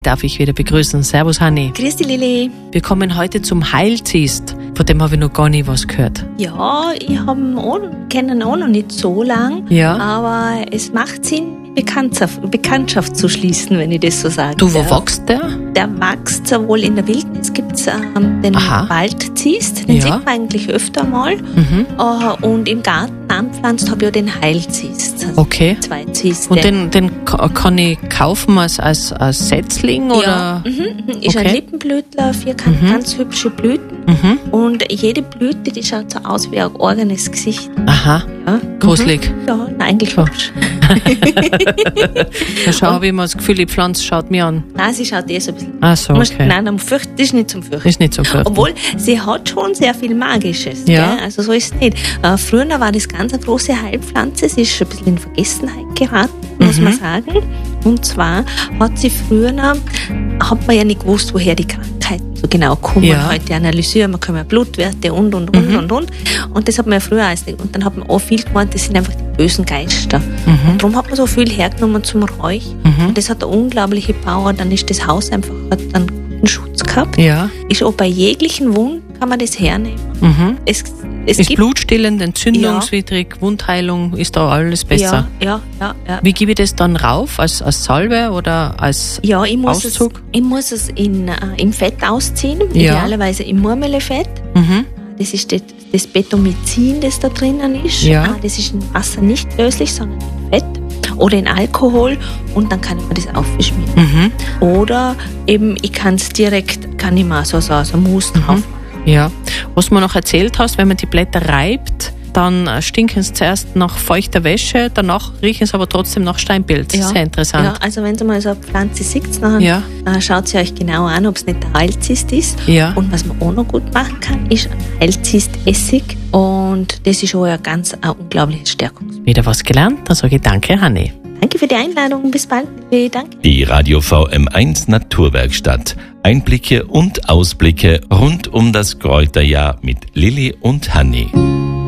Darf ich wieder begrüßen. Servus, Hanni. Grüß dich, Lili. Wir kommen heute zum Heilziest. Von dem habe ich noch gar nie was gehört. Ja, ich kenne ihn auch noch nicht so lang, Ja. aber es macht Sinn, Bekanntschaft zu schließen, wenn ich das so sage. Du, wo wächst der? Der wächst sowohl in der Wildnis, gibt es den Aha. Waldziest, den Ja. sieht man eigentlich öfter mal. Und im Garten anpflanzt habe ich ja den Heilziest. Also Okay. 2 Zieste. Und den kann ich kaufen als Setzling? Oder? Ja, ist Okay. ein Lippenblütler, 4 ganz hübsche Blüten. Und jede Blüte, die schaut so aus wie ein eigenes Gesicht. Aha, Ja. gruselig. Ja, eigentlich So. hübsch. Da habe ich immer das Gefühl, die Pflanze schaut mir an. Nein, sie schaut so ein bisschen. Ach so, okay. Nein, das ist nicht zum Fürchten. Ist nicht so gut. Obwohl, sie hat schon sehr viel Magisches. Ja. Gell? Also so ist es nicht. Früher war das ganz eine große Heilpflanze. Sie ist ein bisschen in Vergessenheit geraten, muss man sagen. Und zwar hat man ja nicht gewusst, woher die Krankheiten so genau kommen. Ja. Heute analysieren, man kann ja Blutwerte und. Und das hat man ja früher alles nicht. Und dann hat man auch viel gemeint, das sind einfach die bösen Geister. Und darum hat man so viel hergenommen zum Räuch. Und das hat eine unglaubliche Power. Dann ist das Haus einfach, hat einen guten Schutz gehabt. Ja. Ist auch bei jeglichen Wunden kann man das hernehmen. Es Ist gibt blutstillend, entzündungswidrig, Wundheilung, ist da alles besser? Ja. Wie gebe ich das dann rauf? Als Salbe oder als Ja, ich muss Auszug? es im Fett ausziehen, Ja. idealerweise im Murmelefett. Das ist das Betomycin, das da drinnen ist. Ja. Das ist in Wasser nicht löslich, sondern in Fett oder in Alkohol und dann kann ich mir das aufschmieren. Oder eben, kann ich mal so Mousse drauf machen. Ja. Was du mir noch erzählt hast, wenn man die Blätter reibt, dann stinken sie zuerst nach feuchter Wäsche, danach riechen sie aber trotzdem nach Steinpilz. Ja. Sehr interessant. Ja, also wenn ihr mal so eine Pflanze seht, dann Ja. schaut sie euch genau an, ob es nicht der Heilzist ist. Ja. Und was man auch noch gut machen kann, ist ein Heilzist-Essig. Und das ist auch ein unglaubliches Stärkungsmittel. Wieder was gelernt, dann sage ich danke, Hanni. Danke für die Einladung. Bis bald. Danke. Die Radio VM1 Naturwerkstatt. Einblicke und Ausblicke rund um das Kräuterjahr mit Lili und Hanni.